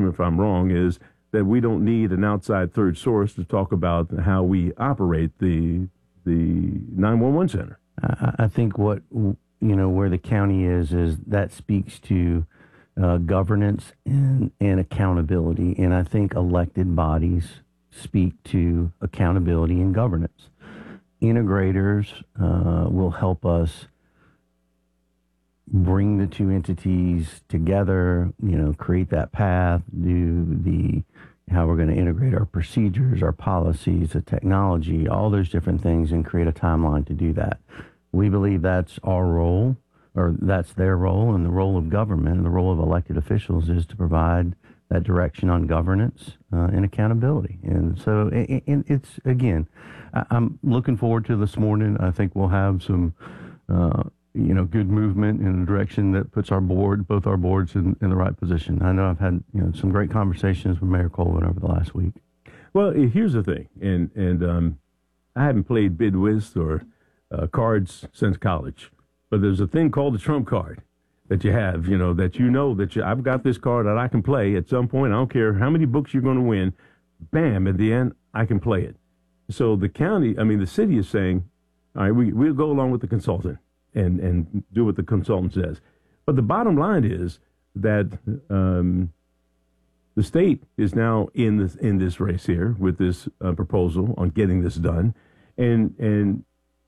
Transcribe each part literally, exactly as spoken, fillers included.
me if I'm wrong, is that we don't need an outside third source to talk about how we operate the the nine one one center. I, I think what, you know, where the county is, is that speaks to uh, governance and, and accountability. And I think elected bodies speak to accountability and governance. Integrators uh, will help us bring the two entities together, you know, create that path, do the how we're going to integrate our procedures, our policies, the technology, all those different things, and create a timeline to do that. We believe that's our role, or that's their role, and the role of government and the role of elected officials is to provide that direction on governance uh, and accountability. And so it, it, it's, again, I, I'm looking forward to this morning. I think we'll have some uh, you know, good movement in a direction that puts our board, both our boards, in, in the right position. I know I've had, you know, some great conversations with Mayor Colvin over the last week. Well, here's the thing, and and um, I haven't played bid whist or uh, cards since college, but there's a thing called the trump card that you have, you know, that you know that you, I've got this card that I can play at some point. I don't care how many books you're going to win. Bam, at the end, I can play it. So the county, I mean, the city is saying, all right, we, we'll go along with the consultant and and do what the consultant says. But the bottom line is that um, the state is now in this in this race here with this uh, proposal on getting this done, and and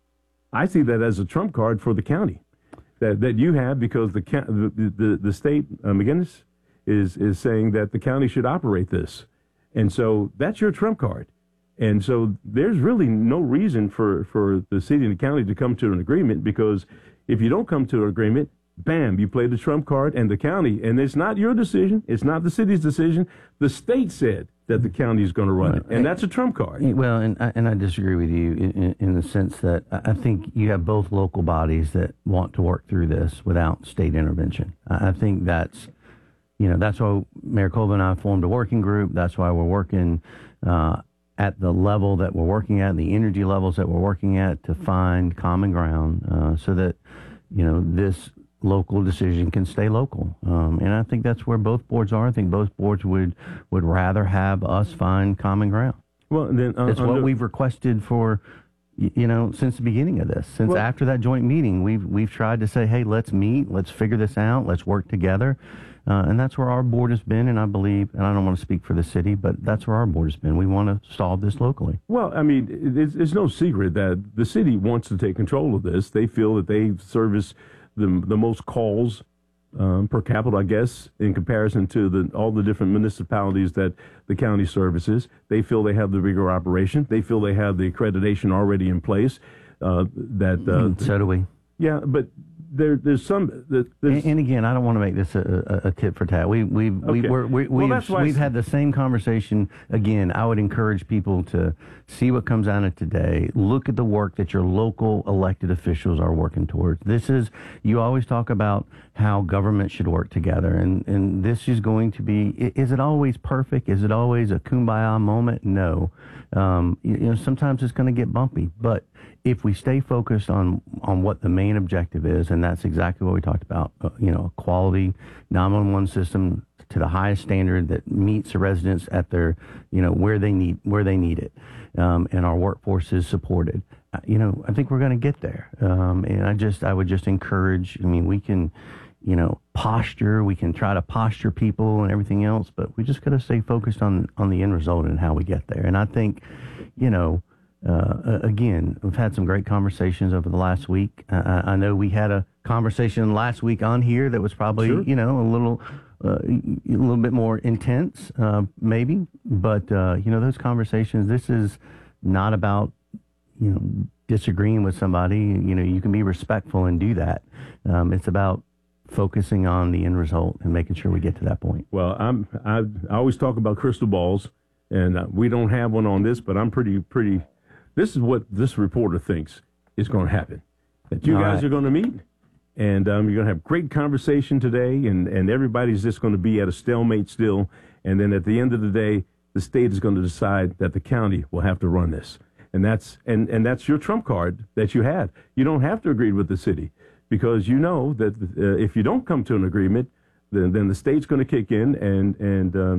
I see that as a trump card for the county that that you have, because the the the, the state uh, McGinnis is is saying that the county should operate this, and so that's your trump card. And so there's really no reason for, for the city and the county to come to an agreement, because if you don't come to an agreement, bam, you play the trump card, and the county, and it's not your decision, it's not the city's decision. The state said that the county is going to run it, and that's a trump card. Well, and I, and I disagree with you in, in the sense that I think you have both local bodies that want to work through this without state intervention. I think that's, you know, that's why Mayor Colvin and I formed a working group. That's why we're working uh, at the level that we're working at, the energy levels that we're working at, to find common ground uh, so that, you know, this local decision can stay local. Um, and I think that's where both boards are. I think both boards would, would rather have us find common ground. Well, then uh, it's what under- we've requested for, you know, since the beginning of this. Since well, after that joint meeting, we've we've tried to say, hey, let's meet, let's figure this out, let's work together. Uh, and that's where our board has been, and I believe, and I don't want to speak for the city, but that's where our board has been. We want to solve this locally. Well, I mean, it's, it's no secret that the city wants to take control of this. They feel that they service the the most calls um, per capita, I guess, in comparison to the all the different municipalities that the county services. They feel they have the bigger operation. They feel they have the accreditation already in place. Uh, that uh, mm, so do we. Yeah, but there, there's some. There's, and, and again, I don't want to make this a, a, a tit for tat. We we we okay. we're, we well, we've, we've had the same conversation. Again, I would encourage people to see what comes out of today. Look at the work that your local elected officials are working towards. This is, you always talk about how government should work together, and and this is going to be. Is it always perfect? Is it always a kumbaya moment? No. Um, you, you know, sometimes it's going to get bumpy, but if we stay focused on, on what the main objective is, and that's exactly what we talked about, uh, you know, a quality nine one one system to the highest standard that meets the residents at their, you know, where they need where they need it, um, and our workforce is supported. Uh, you know, I think we're going to get there. Um, and I just, I would just encourage. I mean, we can, you know, posture. We can try to posture people and everything else, but we just got to stay focused on on the end result and how we get there. And I think, you know. Uh, again, we've had some great conversations over the last week. Uh, I know we had a conversation last week on here that was probably, sure. you know, a little, uh, a little bit more intense, uh, maybe. But uh, you know, those conversations. This is not about, you know, disagreeing with somebody. You know, you can be respectful and do that. Um, it's about focusing on the end result and making sure we get to that point. Well, I'm I, I always talk about crystal balls, and uh, we don't have one on this, but I'm pretty pretty. This is what this reporter thinks is going to happen. That you All guys right. are going to meet, and um, you're going to have great conversation today, and, and everybody's just going to be at a stalemate still. And then at the end of the day, the state is going to decide that the county will have to run this. And that's and, and that's your trump card that you have. You don't have to agree with the city, because you know that uh, if you don't come to an agreement, then, then the state's going to kick in and, and um,